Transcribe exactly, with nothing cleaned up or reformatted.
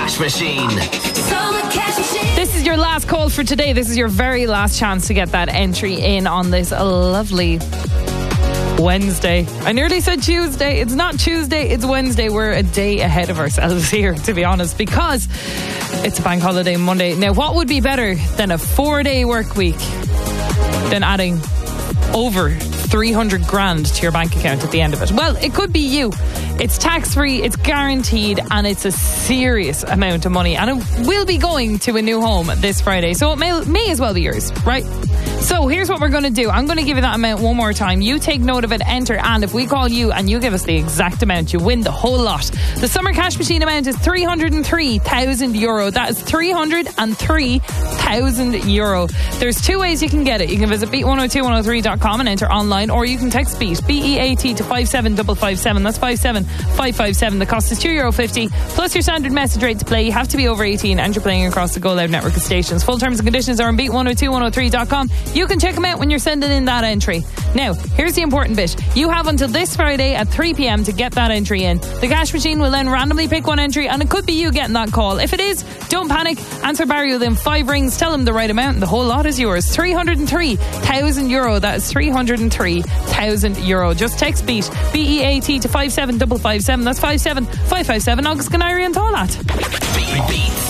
Cash Machine. Summer Cash Machine. This is your last call for today. This is your very last chance to get that entry in on this lovely Wednesday. I nearly said Tuesday. It's not Tuesday, it's Wednesday. We're a day ahead of ourselves here, to be honest, because it's a bank holiday Monday. Now, what would be better than a four-day work week than adding over three hundred grand to your bank account at the end of it? Well, it could be you. It's tax-free, it's guaranteed, and it's a serious amount of money. And it will be going to a new home this Friday, so it may, may as well be yours, right? So here's what we're going to do. I'm going to give you that amount one more time. You take note of it, enter, and if we call you and you give us the exact amount, you win the whole lot. The Summer Cash Machine amount is three hundred three thousand euro. That is three hundred three thousand euro. There's two ways you can get it. You can visit beat one oh two one oh three dot com and enter online, or you can text BEAT, B E A T, to five seven five five seven. That's five seven five five seven. The cost is two euro fifty plus your standard message rate to play. You have to be over eighteen and you're playing across the Go Loud network of stations. Full terms and conditions are on beat one oh two one oh three dot com. You can check them out when you're sending in that entry. Now, here's the important bit. You have until this Friday at three p.m. to get that entry in. The cash machine will then randomly pick one entry, and it could be you getting that call. If it is, don't panic. Answer Barry within five rings. Tell him the right amount, and the whole lot is yours. three hundred three thousand euro. That is three hundred three thousand euro. Just text BEAT, B E A T, to five seven five five seven. That's five seven five five seven. August Canary and Tolat. Beat